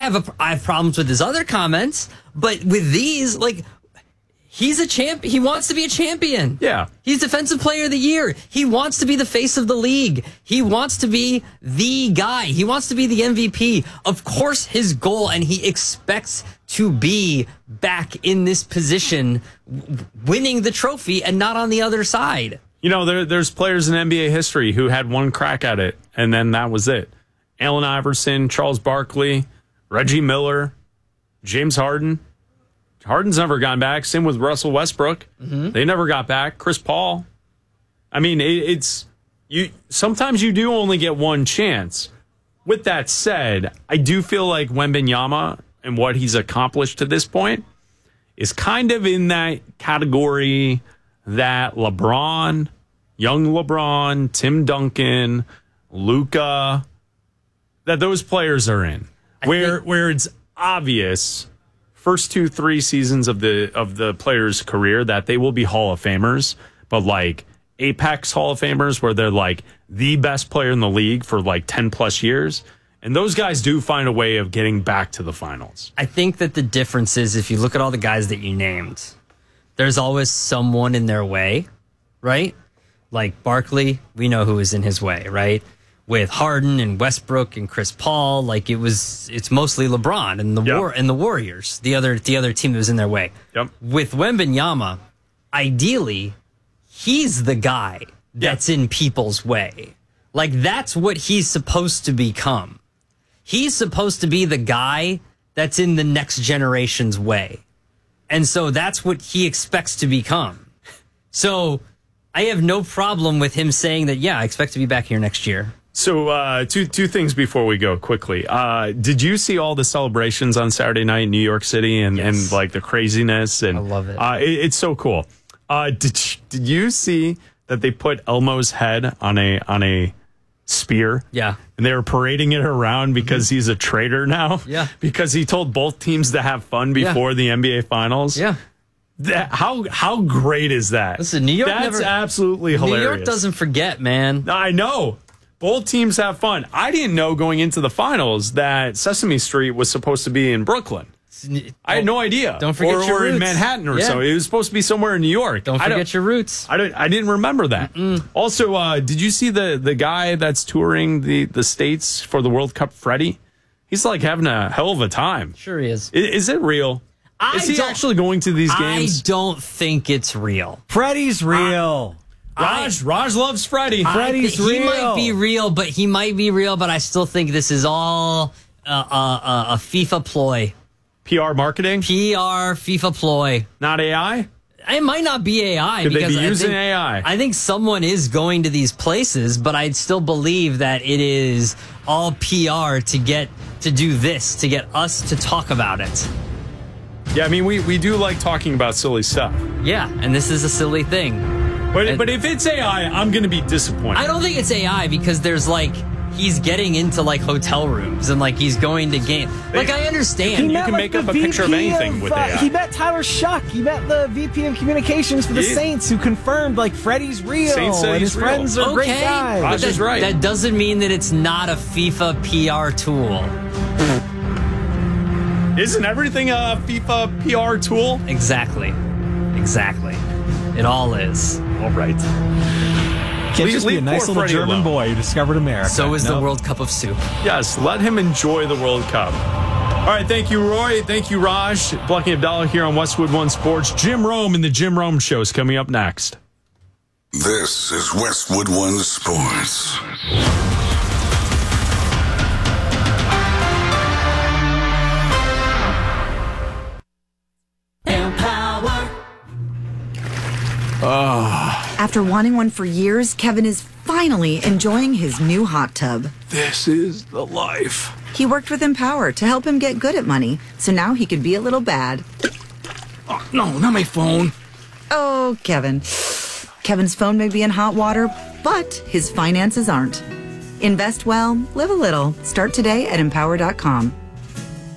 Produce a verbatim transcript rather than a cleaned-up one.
have a, I have problems with his other comments, but with these, like, he's a champ. He wants to be a champion. Yeah. He's Defensive Player of the Year. He wants to be the face of the league. He wants to be the guy. He wants to be the M V P. Of course, his goal, and he expects to be back in this position, winning the trophy and not on the other side. You know, there, there's players in N B A history who had one crack at it, and then that was it. Allen Iverson, Charles Barkley, Reggie Miller, James Harden. Harden's never gone back. Same with Russell Westbrook. Mm-hmm. They never got back. Chris Paul. I mean, it, it's you. Sometimes you do only get one chance. With that said, I do feel like Wembanyama and what he's accomplished to this point is kind of in that category that LeBron, young LeBron, Tim Duncan, Luka, that those players are in, where think- where it's obvious first two three seasons of the of the player's career that they will be Hall of Famers, but like apex Hall of Famers where they're like the best player in the league for like ten plus years. And those guys do find a way of getting back to the finals. I think that the difference is if you look at all the guys that you named, there's always someone in their way, right? Like Barkley, we know who is in his way, right? With Harden and Westbrook and Chris Paul, like it was, it's mostly LeBron and the yep. war and the Warriors, the other the other team that was in their way. Yep. With Wembanyama, ideally, he's the guy that's yep. in people's way. Like that's what he's supposed to become. He's supposed to be the guy that's in the next generation's way. And so that's what he expects to become. So I have no problem with him saying that, yeah, I expect to be back here next year. So uh, two two things before we go quickly. Uh, did you see all the celebrations on Saturday night in New York City and, yes. and like the craziness? And I love it. Uh, it it's so cool. Uh, did you, did you see that they put Elmo's head on a on a spear? Yeah. And they were parading it around because mm-hmm. he's a traitor now. Yeah. Because he told both teams to have fun before yeah. the N B A Finals. Yeah. That, how how great is that? Listen, New York That's never, absolutely hilarious. New York doesn't forget, man. I know. Both teams have fun. I didn't know going into the finals that Sesame Street was supposed to be in Brooklyn. I had no idea. Don't forget or, your or roots. in Manhattan or yeah. so. It was supposed to be somewhere in New York. Don't forget don't, your roots. I don't. I didn't remember that. Mm-mm. Also, uh, did you see the the guy that's touring the the states for the World Cup, Freddie? He's like having a hell of a time. Sure he is. Is, is it real? I is he actually going to these games? I don't think it's real. Freddie's real. I, Raj, Raj loves Freddie. Freddie's th- real. He might be real, but he might be real, but I still think this is all uh, uh, uh, a FIFA ploy. P R marketing? P R, FIFA ploy. Not A I? It might not be A I. Could because they be I using think, A I? I think someone is going to these places, but I'd still believe that it is all P R to get to do this, to get us to talk about it. Yeah, I mean, we, we do like talking about silly stuff. Yeah, and this is a silly thing. But and, but if it's A I, I'm going to be disappointed. I don't think it's A I because there's like, he's getting into like hotel rooms and like he's going to game. Like I understand. You met, can like, make up a V P picture of anything of, with uh, A I. He met Tyler Shuck. He met the V P of communications for the yeah. Saints who confirmed like Freddie's real. Saints say and he's his real. friends are okay, great guys. Raj is that, right. That doesn't mean that it's not a FIFA P R tool. Isn't everything a FIFA P R tool? Exactly. Exactly. It all is. All right. Can't leave, just be a nice little Freddie German alone. boy who discovered America. So is nope. the World Cup of Soup. Yes, let him enjoy the World Cup. All right, thank you, Roy. Thank you, Raj. Blocking Abdallah here on Westwood One Sports. Jim Rome and the Jim Rome Show is coming up next. This is Westwood One Sports. Oh. After wanting one for years, Kevin is finally enjoying his new hot tub. This is the life. He worked with Empower to help him get good at money, so now he could be a little bad. Oh, no, not my phone. Oh, Kevin. Kevin's phone may be in hot water, but his finances aren't. Invest well, live a little. Start today at empower dot com.